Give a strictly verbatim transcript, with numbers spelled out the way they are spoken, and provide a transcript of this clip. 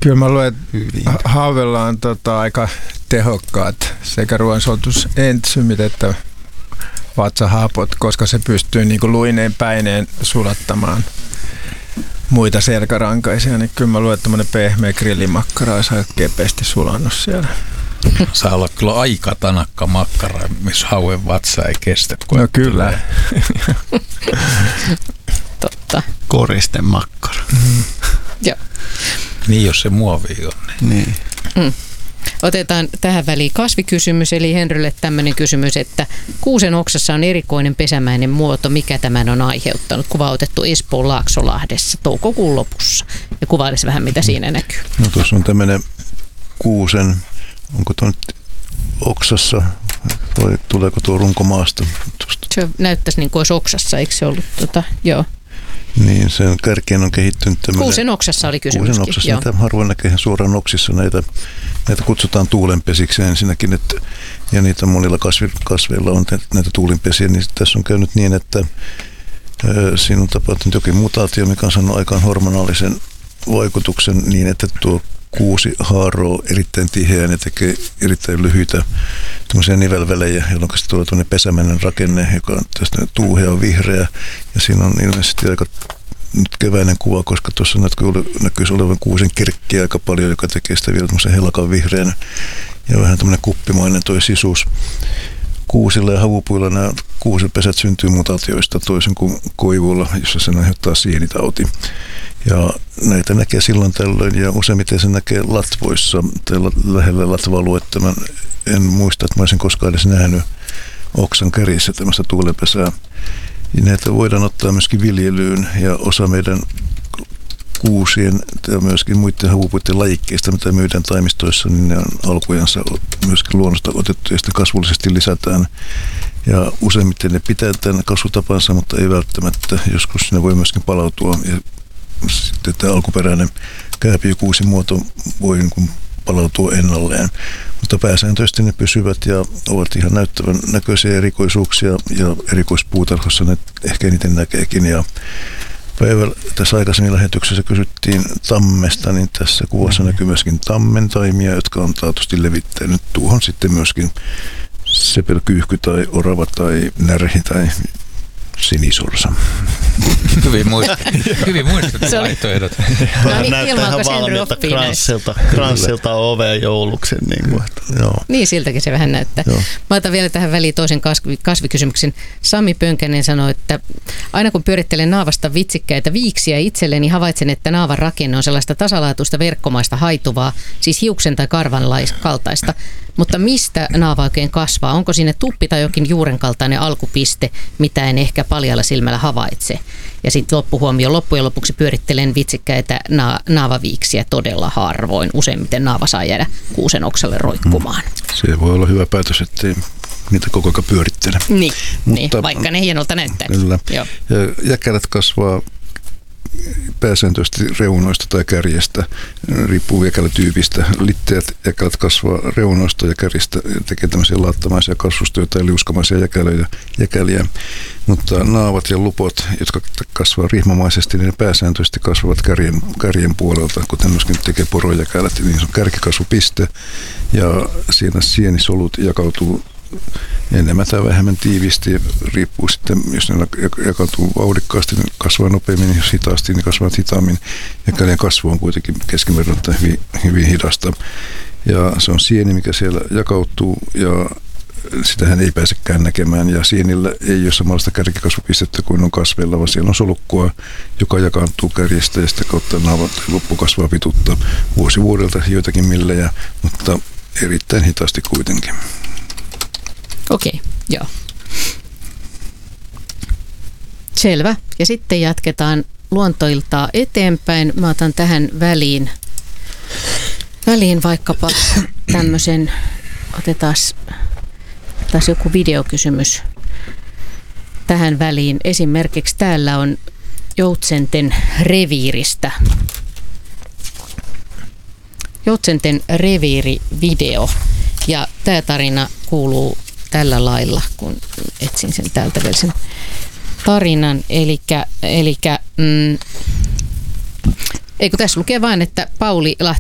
Kyllä mä luulen, että haavella on tota, aika tehokkaat sekä ruoansulatusentsyymit että vatsahapot, koska se pystyy niin kuin luineen päineen sulattamaan muita selkärankaisia. Niin kyllä mä luulen, että tämmöinen pehmeä grillimakkara olisi aika kepeästi sulannut siellä. Saa olla kyllä aika tanakka makkara, missä hauen vatsa ei kestä. No kyllä. Totta. Koristen makkara. Mm. Joo. Niin, jos se muovi on. Niin. niin. Mm. Otetaan tähän väliin kasvikysymys, eli Henrylle tämmöinen kysymys, että kuusen oksassa on erikoinen pesämäinen muoto. Mikä tämän on aiheuttanut? Kuva otettu Espoon Laaksolahdessa toukokuun lopussa. Ja kuvailisi vähän, mitä siinä näkyy. No tuossa on tämmöinen kuusen, onko tuo nyt oksassa vai tuleeko tuo runkomaasta? Se näyttäisi niin kuin olisi oksassa, eikö se ollut? Tota, joo. Niin, sen kärkeen on kehittynyt tämmöinen... Kuusen oksassa oli kysymyskin. Kuusen oksassa, näitä harvoin näkee suoraan oksissa, näitä, näitä kutsutaan tuulenpesiksi ensinnäkin, että, ja niitä monilla kasvi, kasveilla on näitä tuulinpesiä, niin tässä on käynyt niin, että ö, siinä on tapahtunut jokin mutaatio, mikä on saanut aikaan hormonaalisen vaikutuksen niin, että tuo kuusi haaroo erittäin tiheään ja tekee erittäin lyhyitä nivelvälejä, jolloin se tulee tuonne pesämäinen rakenne, joka on tästä tuuhea vihreä. Ja siinä on ilmeisesti aika nyt keväinen kuva, koska tuossa näkyisi olevan kuusen kirkkiä aika paljon, joka tekee sitä vielä tämmöisen helakan vihreän ja vähän tämmöinen kuppimainen toi sisuus. Kuusilla ja havupuilla nämä kuusenpesät syntyy mutaatioista toisin kuin koivulla, jossa se aiheuttaa sienitauti. Ja näitä näkee silloin tällöin ja useimmiten se näkee latvoissa tai lähellä latva-aluetta. Mä en muista, että mä olisin koskaan edes nähnyt oksan kärissä tämmöistä tuulenpesää. Ja näitä voidaan ottaa myöskin viljelyyn ja osa meidän kuusien ja myöskin muiden havupuiden lajikkeista, mitä myydään taimistoissa, niin ne on alkujansa myöskin luonnosta otettu ja sitten kasvullisesti lisätään. Ja useimmiten ne pitää tämän kasvutapansa, mutta ei välttämättä. Joskus ne voi myöskin palautua ja sitten tämä alkuperäinen kääpiökuusin muoto voi niin kuin palautua ennalleen. Mutta pääsääntöisesti ne pysyvät ja ovat ihan näyttävän näköisiä erikoisuuksia ja erikoispuutarhassa ne ehkä eniten näkeekin. Ja päivällä tässä aikaisemmin lähetyksessä kysyttiin tammesta, niin tässä kuvassa näkyy myöskin tammentaimia, jotka on taatusti levittänyt tuohon sitten myöskin sepelkyyhky tai orava tai närhi tai sinisorsa. Hyvin muistettu. Hyvin muistettu vaihtoehdot. No niin, näyttää ihan valmiilta kranssilta, kranssilta oveen jouluksen. Niin, kuin, että, joo. Niin, siltäkin se vähän näyttää. Joo. Mä otan vielä tähän väliin toisen kasvi, kasvikysymyksen. Sami Pönkänen sanoi, että aina kun pyörittelen naavasta vitsikkäitä viiksiä itselleni, havaitsen, että naavan rakenne on sellaista tasalaatuista verkkomaista haituvaa, siis hiuksen tai karvan kaltaista. Mutta mistä naava oikein kasvaa? Onko siinä tuppi tai jokin juuren kaltainen alkupiste, mitä en ehkä paljalla silmällä havaitse? Ja sitten loppuhuomio. Loppujen lopuksi pyörittelen vitsikkäitä na- naavaviiksiä todella harvoin. Useimmiten naava saa jäädä kuusen oksalle roikkumaan. Se voi olla hyvä päätös, ettei niitä koko ajan pyörittele. Niin, niin vaikka ne hienolta näyttää. Kyllä. Joo. Jäkälät kasvaa pääsääntöisesti reunoista tai kärjestä, riippuu jäkälätyypistä. Litteät jäkälät kasvaa reunoista ja kärjistä ja tekee tämmöisiä laattamaisia kasvustoja tai liuskamaisia jäkälöitä, jäkäliä. Mutta naavat ja lupot, jotka kasvaa rihmamaisesti, niin ne pääsääntöisesti kasvavat kärjen, kärjen puolelta, kuten myöskin tekee porojäkälät. Niin se on kärkikasvupiste ja siinä sienisolut jakautuu enemmän tai vähemmän tiiviisti, riippuu sitten, jos ne jakautuu vauhdikkaasti, niin kasvaa nopeammin, jos hitaasti, niin kasvaa hitaammin. Jäkälien kasvu on kuitenkin keskiverran hyvin, hyvin hidasta. Ja se on sieni, mikä siellä jakautuu, ja sitähän ei pääsekään näkemään. Ja sienillä ei ole samanlaista kärkikasvupistettä kuin on kasveilla, vaan siellä on solukkua, joka jakaantuu kärjestä, ja sitä kautta naava loppu kasvaa pituutta vuosi vuodelta joitakin millejä, mutta erittäin hitaasti kuitenkin. Okei, okay, joo. Selvä. Ja sitten jatketaan luontoiltaa eteenpäin. Mä otan tähän väliin, väliin vaikkapa tämmöisen, otetaan taas joku videokysymys tähän väliin. Esimerkiksi täällä on Joutsenten reviiristä. Joutsenten reviirivideo. Ja tämä tarina kuuluu tällä lailla, kun etsin sen täältä vielä sen tarinan. Elikkä, elikkä, mm, eikö tässä lukee vain, että Pauli Lahti